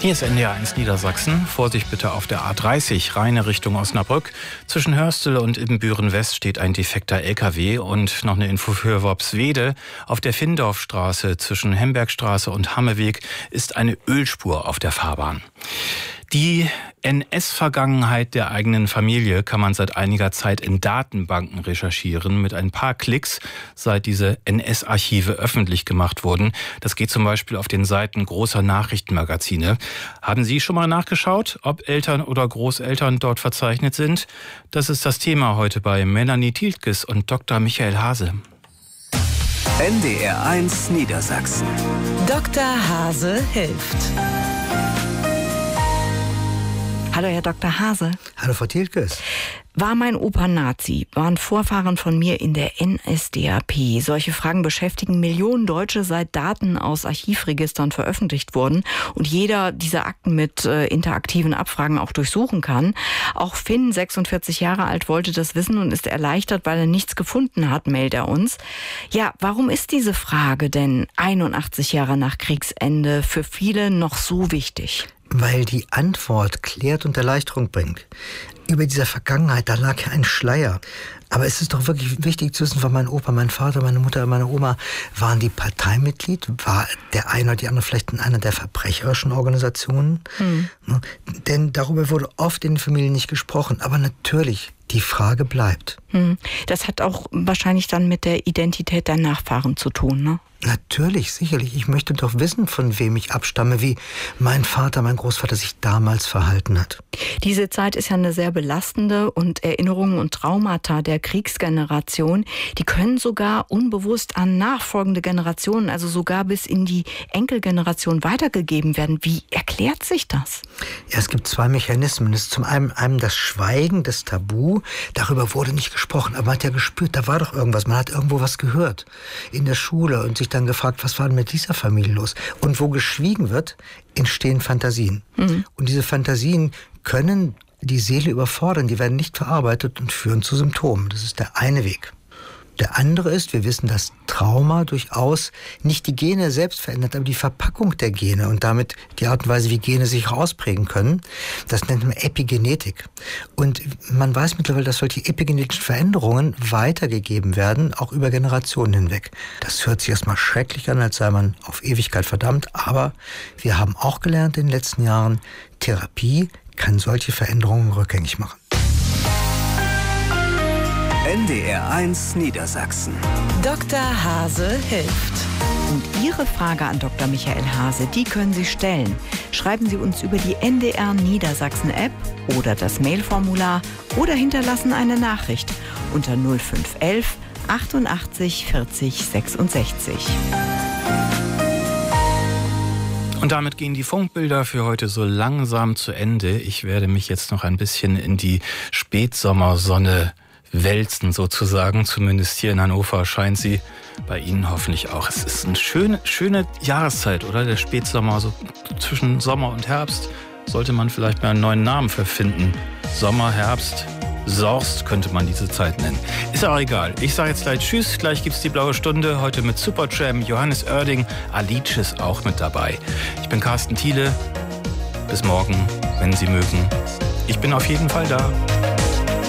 Hier ist NDR1 Niedersachsen. Vorsicht bitte auf der A30, reine Richtung Osnabrück. Zwischen Hörstel und Ibbenbüren-West steht ein defekter LKW. Und noch eine Info für Worpswede. Auf der Findorfstraße zwischen Hembergstraße und Hammeweg ist eine Ölspur auf der Fahrbahn. Die NS-Vergangenheit der eigenen Familie kann man seit einiger Zeit in Datenbanken recherchieren. Mit ein paar Klicks, seit diese NS-Archive öffentlich gemacht wurden. Das geht zum Beispiel auf den Seiten großer Nachrichtenmagazine. Haben Sie schon mal nachgeschaut, ob Eltern oder Großeltern dort verzeichnet sind? Das ist das Thema heute bei Melanie Tiltges und Dr. Michael Hase. NDR1 Niedersachsen. Dr. Hase hilft. Hallo, Herr Dr. Hase. Hallo, Frau Tiltges. War mein Opa Nazi? Waren Vorfahren von mir in der NSDAP? Solche Fragen beschäftigen Millionen Deutsche, seit Daten aus Archivregistern veröffentlicht wurden und jeder diese Akten mit interaktiven Abfragen auch durchsuchen kann. Auch Finn, 46 Jahre alt, wollte das wissen und ist erleichtert, weil er nichts gefunden hat, meldet er uns. Ja, warum ist diese Frage denn 81 Jahre nach Kriegsende für viele noch so wichtig? Weil die Antwort klärt und Erleichterung bringt. Über dieser Vergangenheit, da lag ja ein Schleier. Aber es ist doch wirklich wichtig zu wissen, von mein Opa, mein Vater, meine Mutter, meine Oma, waren die Parteimitglied? War der eine oder die andere vielleicht in einer der verbrecherischen Organisationen? Denn darüber wurde oft in den Familien nicht gesprochen. Aber natürlich, die Frage bleibt. Das hat auch wahrscheinlich dann mit der Identität der Nachfahren zu tun, ne? Natürlich, sicherlich. Ich möchte doch wissen, von wem ich abstamme, wie mein Vater, mein Großvater sich damals verhalten hat. Diese Zeit ist ja eine sehr belastende und Erinnerungen und Traumata der Kriegsgeneration, die können sogar unbewusst an nachfolgende Generationen, also sogar bis in die Enkelgeneration weitergegeben werden. Wie erklärt sich das? Ja, es gibt zwei Mechanismen. Es ist zum einen das Schweigen, das Tabu. Darüber wurde nicht gesprochen, aber man hat ja gespürt, da war doch irgendwas. Man hat irgendwo was gehört in der Schule und sich dann gefragt, was war denn mit dieser Familie los? Und wo geschwiegen wird, entstehen Fantasien. Und diese Fantasien können die Seele überfordern, die werden nicht verarbeitet und führen zu Symptomen. Das ist der eine Weg. Der andere ist, wir wissen, dass Trauma durchaus nicht die Gene selbst verändert, aber die Verpackung der Gene und damit die Art und Weise, wie Gene sich ausprägen können. Das nennt man Epigenetik. Und man weiß mittlerweile, dass solche epigenetischen Veränderungen weitergegeben werden, auch über Generationen hinweg. Das hört sich erstmal schrecklich an, als sei man auf Ewigkeit verdammt, aber wir haben auch gelernt in den letzten Jahren, Therapie kann solche Veränderungen rückgängig machen. NDR1 Niedersachsen. Dr. Hase hilft. Und Ihre Frage an Dr. Michael Hase, die können Sie stellen. Schreiben Sie uns über die NDR Niedersachsen App oder das Mailformular oder hinterlassen eine Nachricht unter 0511 88 40 66. Und damit gehen die Funkbilder für heute so langsam zu Ende. Ich werde mich jetzt noch ein bisschen in die Spätsommersonne wälzen sozusagen. Zumindest hier in Hannover scheint sie, bei Ihnen hoffentlich auch. Es ist eine schöne Jahreszeit, oder? Der Spätsommer, so zwischen Sommer und Herbst sollte man vielleicht mal einen neuen Namen für finden. Sommer, Herbst, Sorst könnte man diese Zeit nennen. Ist auch egal. Ich sage jetzt gleich Tschüss. Gleich gibt's die Blaue Stunde. Heute mit Supertramp, Johannes Oerding, Alice ist auch mit dabei. Ich bin Carsten Thiele. Bis morgen, wenn Sie mögen. Ich bin auf jeden Fall da.